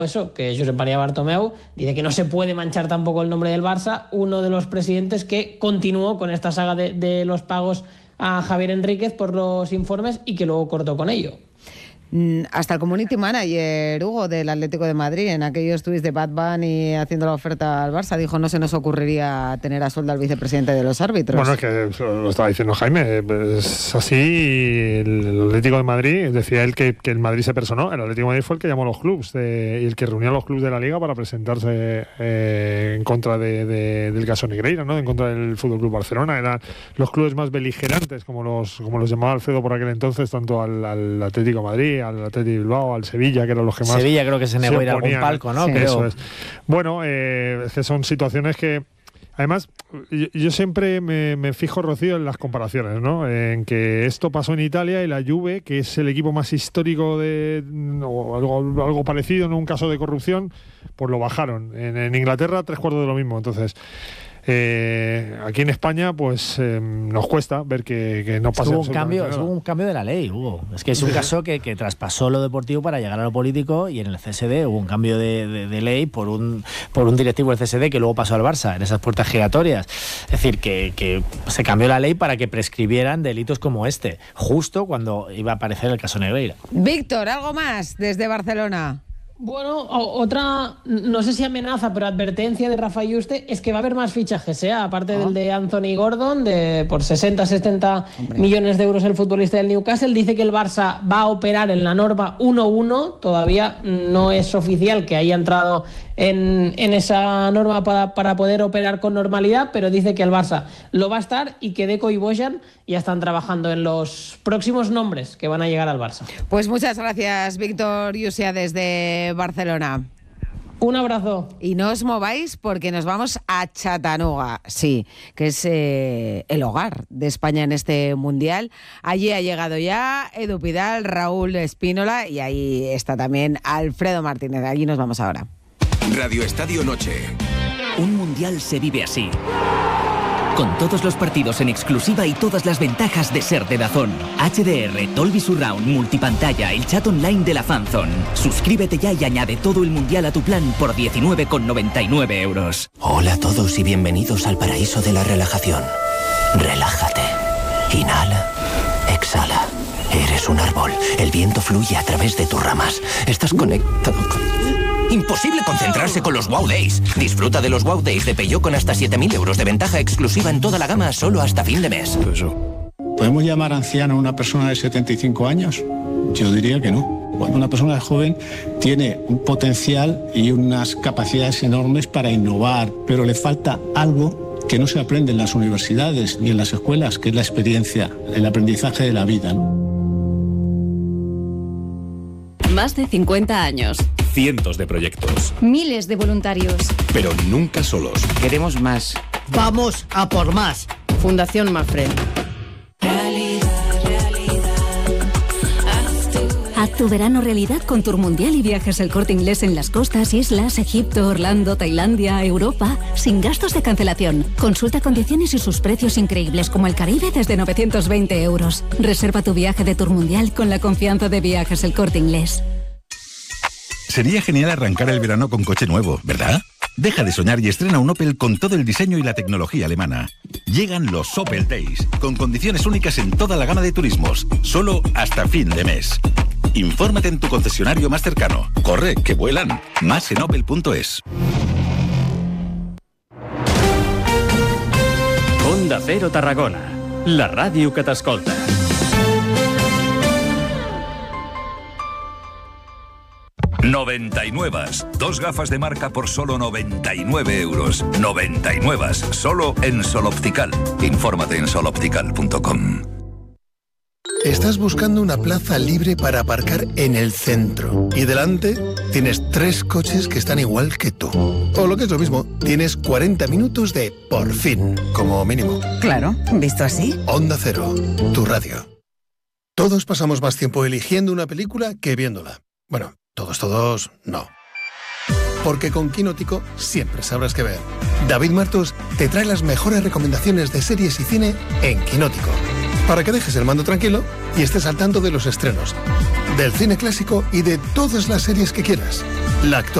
eso, que Josep María Bartomeu dice que no se puede manchar tampoco el nombre del Barça, uno de los presidentes que continuó con esta saga de los pagos a Javier Enríquez por los informes y que luego cortó con ello. Hasta el community manager, Hugo, del Atlético de Madrid, en aquellos tuits de Bad Bunny haciendo la oferta al Barça, dijo no se nos ocurriría tener a sueldo al vicepresidente de los árbitros. Bueno, es que lo estaba diciendo Jaime, es así, el Atlético de Madrid, decía él que el Madrid se personó, el Atlético de Madrid fue el que llamó a los clubes y el que reunió a los clubes de la Liga para presentarse en contra del caso Negreira, ¿no? En contra del Fútbol Club Barcelona. Eran los clubes más beligerantes, como los llamaba Alfredo por aquel entonces, tanto al Atlético de Madrid, al Atlético de Bilbao, al Sevilla, que eran los que más... Sevilla creo que se negó a ir a algún palco, ¿no? Sí. Creo. Eso es. Bueno, es que son situaciones que... Además, yo siempre me fijo, Rocío, en las comparaciones, ¿no? En que esto pasó en Italia y la Juve, que es el equipo más histórico o algo parecido, en un caso de corrupción, pues lo bajaron. En Inglaterra, 3/4 de lo mismo. Entonces... aquí en España pues nos cuesta ver que no pasa absolutamente nada. Hubo un cambio de la ley, Hugo. Es que es un caso que traspasó lo deportivo para llegar a lo político, y en el CSD hubo un cambio de ley por un directivo del CSD que luego pasó al Barça en esas puertas giratorias. Es decir, que se cambió la ley para que prescribieran delitos como este, justo cuando iba a aparecer el caso Negreira. Víctor, ¿algo más desde Barcelona? Bueno, otra, no sé si amenaza, pero advertencia de Rafa Yuste es que va a haber más fichajes, aparte del de Anthony Gordon, por 60-70 millones de euros el futbolista del Newcastle. Dice que el Barça va a operar en la norma 1-1, todavía no es oficial que haya entrado en esa norma para poder operar con normalidad, pero dice que el Barça lo va a estar y que Deco y Bojan ya están trabajando en los próximos nombres que van a llegar al Barça. Pues muchas gracias, Víctor Yusia, desde Barcelona. Un abrazo. Y no os mováis porque nos vamos a Chattanooga, sí, que es el hogar de España en este Mundial. Allí ha llegado ya Edu Pidal, Raúl Espínola y ahí está también Alfredo Martínez. Allí nos vamos ahora. Radio Estadio Noche. Un mundial se vive así. Con todos los partidos en exclusiva y todas las ventajas de ser de DAZN. HDR, Dolby Surround, multipantalla, el chat online de la Fanzone. Suscríbete ya y añade todo el mundial a tu plan por 19,99 euros. Hola a todos y bienvenidos al paraíso de la relajación. Relájate. Inhala. Exhala. Eres un árbol. El viento fluye a través de tus ramas. Estás conectado con... Imposible concentrarse con los Wow Days. Disfruta de los Wow Days de Peugeot con hasta 7.000 euros de ventaja exclusiva en toda la gama solo hasta fin de mes. ¿Podemos llamar anciano a una persona de 75 años? Yo diría que no. Cuando una persona joven tiene un potencial y unas capacidades enormes para innovar, pero le falta algo que no se aprende en las universidades ni en las escuelas, que es la experiencia, el aprendizaje de la vida, ¿no? Más de 50 años. Cientos de proyectos. Miles de voluntarios. Pero nunca solos. Queremos más. Vamos a por más. Fundación Mafre. Haz tu verano realidad con Tour Mundial y Viajes El Corte Inglés en las costas, islas, Egipto, Orlando, Tailandia, Europa, sin gastos de cancelación. Consulta condiciones y sus precios increíbles como el Caribe desde 920 euros. Reserva tu viaje de Tour Mundial con la confianza de Viajes El Corte Inglés. Sería genial arrancar el verano con coche nuevo, ¿verdad? Deja de soñar y estrena un Opel con todo el diseño y la tecnología alemana. Llegan los Opel Days, con condiciones únicas en toda la gama de turismos, solo hasta fin de mes. Infórmate en tu concesionario más cercano. Corre, que vuelan. Más en opel.es. Onda Cero Tarragona, la ràdio que t'escolta. Noventainnuevas. 2 gafas de marca por solo 99 euros. Noventainnuevas. Solo en Sol Optical. Infórmate en soloptical.com. Estás buscando una plaza libre para aparcar en el centro. Y delante tienes 3 coches que están igual que tú. O lo que es lo mismo, tienes 40 minutos de por fin, como mínimo. Claro, visto así. Onda Cero, tu radio. Todos pasamos más tiempo eligiendo una película que viéndola. Bueno, todos, no. Porque con Quinótico siempre sabrás qué ver. David Martos te trae las mejores recomendaciones de series y cine en Quinótico. para que dejes el mando tranquilo y estés al tanto de los estrenos, del cine clásico y de todas las series que quieras. La